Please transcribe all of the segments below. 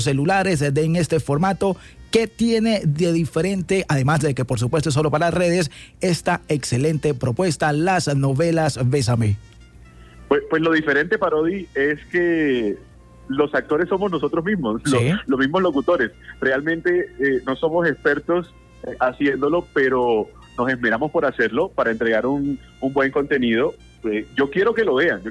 celulares en este formato. ¿Qué tiene de diferente, además de que por supuesto es solo para redes, esta excelente propuesta, las novelas Bésame? Pues lo diferente, Parodi, es que los actores somos nosotros mismos, ¿Sí? los mismos locutores. Realmente no somos expertos haciéndolo, pero nos esmeramos por hacerlo, para entregar un buen contenido. Yo quiero que lo vean.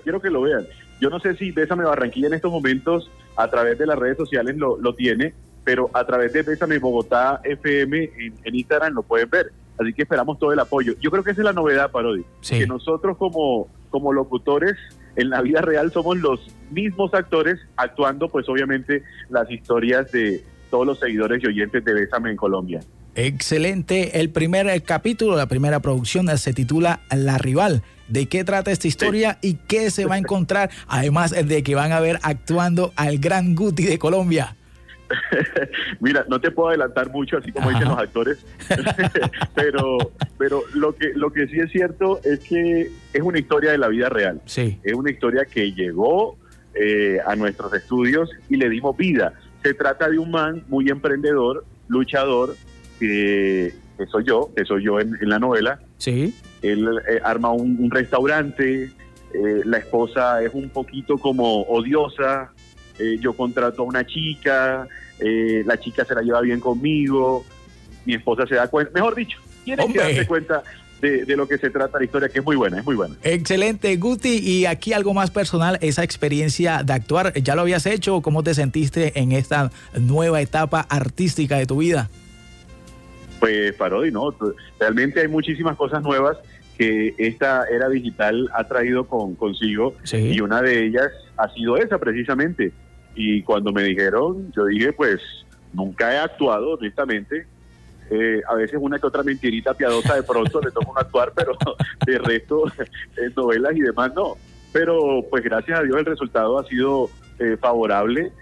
Yo no sé si Bésame Barranquilla en estos momentos, a través de las redes sociales lo tiene, pero a través de Bésame Bogotá FM en Instagram lo pueden ver. Así que esperamos todo el apoyo. Yo creo que esa es la novedad, Parodi. Sí. Que nosotros como locutores en la vida real somos los mismos actores actuando, pues obviamente, las historias de todos los seguidores y oyentes de Bésame en Colombia. Excelente. El primer capítulo, la primera producción se titula La Rival. ¿De qué trata esta historia y qué se va a encontrar? Además de que van a ver actuando al gran Guti de Colombia. Mira, no te puedo adelantar mucho, así como dicen los actores, pero lo que sí es cierto es que es una historia de la vida real. Sí. Es una historia que llegó a nuestros estudios y le dimos vida. Se trata de un man muy emprendedor, luchador, que soy yo en la novela. Sí. Él arma un restaurante, la esposa es un poquito como odiosa, yo contrato a una chica, la chica se la lleva bien conmigo, mi esposa se da cuenta, mejor dicho, tienen que darse cuenta de lo que se trata la historia, que es muy buena. Excelente, Guti, y aquí algo más personal, esa experiencia de actuar, ¿ya lo habías hecho? ¿Cómo te sentiste en esta nueva etapa artística de tu vida? Pues Parodi, no, realmente hay muchísimas cosas nuevas que esta era digital ha traído consigo, sí. Y una de ellas ha sido esa precisamente. Y cuando me dijeron, yo dije, pues nunca he actuado, honestamente. A veces una que otra mentirita piadosa de pronto le toca actuar, pero de resto, en novelas y demás no. Pero pues gracias a Dios el resultado ha sido favorable.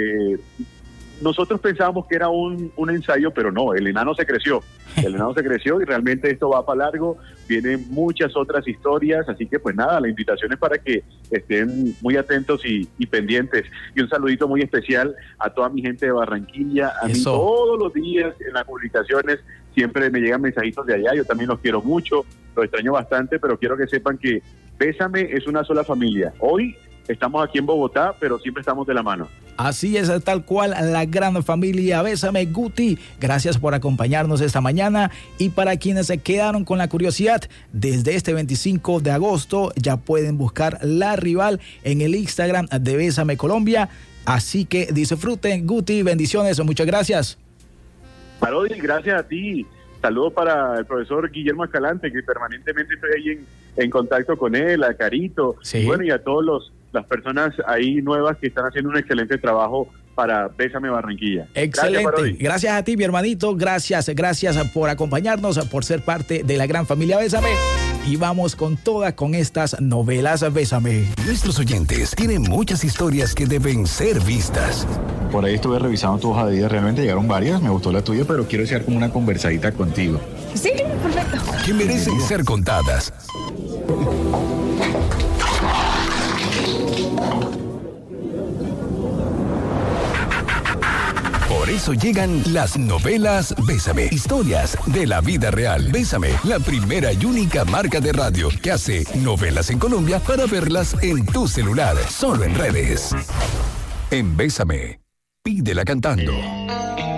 Nosotros pensábamos que era un ensayo, pero no, el enano se creció y realmente esto va para largo, vienen muchas otras historias, así que pues nada, la invitación es para que estén muy atentos y pendientes. Y un saludito muy especial a toda mi gente de Barranquilla, a mí todos los días en las publicaciones siempre me llegan mensajitos de allá, yo también los quiero mucho, los extraño bastante, pero quiero que sepan que Bésame es una sola familia. Hoy estamos aquí en Bogotá, pero siempre estamos de la mano. Así es, tal cual, la gran familia Bésame. Guti, gracias por acompañarnos esta mañana. Y para quienes se quedaron con la curiosidad, desde este 25 de agosto ya pueden buscar La Rival en el Instagram de Bésame Colombia. Así que disfruten, Guti, bendiciones, muchas gracias. Parodi, gracias a ti. Saludos para el profesor Guillermo Escalante, que permanentemente estoy ahí en contacto con él, a Carito, sí. Y bueno, y a todas las personas ahí nuevas que están haciendo un excelente trabajo para Bésame Barranquilla. Excelente. Gracias a ti, mi hermanito. Gracias por acompañarnos, por ser parte de la gran familia Bésame. Y vamos con estas novelas Bésame. Nuestros oyentes tienen muchas historias que deben ser vistas. Por ahí estuve revisando tu hoja de vida, realmente llegaron varias, me gustó la tuya, pero quiero desear como una conversadita contigo. Sí, perfecto. Que merecen ser contadas. Por eso llegan las novelas Bésame, historias de la vida real. Bésame, la primera y única marca de radio que hace novelas en Colombia para verlas en tu celular, solo en redes. En Bésame, pídela cantando.